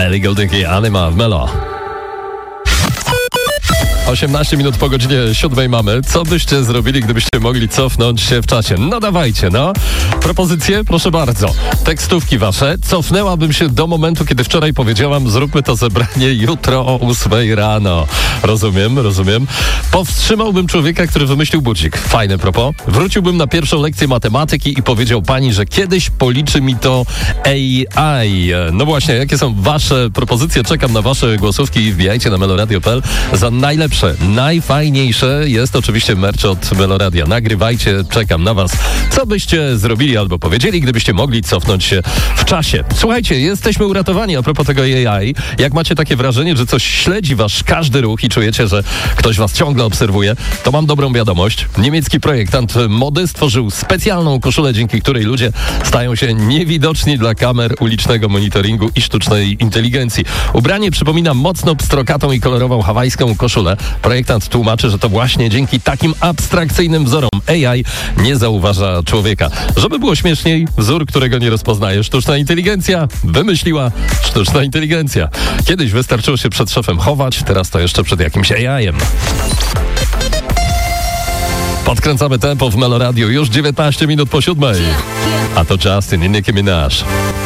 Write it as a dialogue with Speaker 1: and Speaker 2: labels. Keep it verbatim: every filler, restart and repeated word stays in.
Speaker 1: Ellie Goulding i Anima w Melo. osiemnaście minut po godzinie siódmej mamy. Co byście zrobili, gdybyście mogli cofnąć się w czasie? No dawajcie, no. Propozycje? Proszę bardzo. Tekstówki wasze. Cofnęłabym się do momentu, kiedy wczoraj powiedziałam, zróbmy to zebranie jutro o ósmej rano. Rozumiem, rozumiem. Powstrzymałbym człowieka, który wymyślił budzik. Fajne propos. Wróciłbym na pierwszą lekcję matematyki i powiedział pani, że kiedyś policzy mi to A I. No właśnie, jakie są wasze propozycje? Czekam na wasze głosówki. Wbijajcie na meloradio kropka p l za najlepsze. Najfajniejsze jest oczywiście merch od Meloradia. Nagrywajcie, czekam na was. Co byście zrobili albo powiedzieli, gdybyście mogli cofnąć się w czasie? Słuchajcie, jesteśmy uratowani a propos tego A I. Jak macie takie wrażenie, że coś śledzi wasz każdy ruch i czujecie, że ktoś was ciągle obserwuje, to mam dobrą wiadomość. Niemiecki projektant mody stworzył specjalną koszulę, dzięki której ludzie stają się niewidoczni dla kamer ulicznego monitoringu i sztucznej inteligencji. Ubranie przypomina mocno pstrokatą i kolorową hawajską koszulę. Projektant tłumaczy, że to właśnie dzięki takim abstrakcyjnym wzorom A I nie zauważa człowieka. Żeby było śmieszniej, wzór, którego nie rozpoznaje sztuczna inteligencja, wymyśliła sztuczna inteligencja. Kiedyś wystarczyło się przed szefem chować, teraz to jeszcze przed jakimś A I-em. Podkręcamy tempo w Meloradiu już dziewiętnaście minut po siódmej. A to Justin i Nicki Minaj.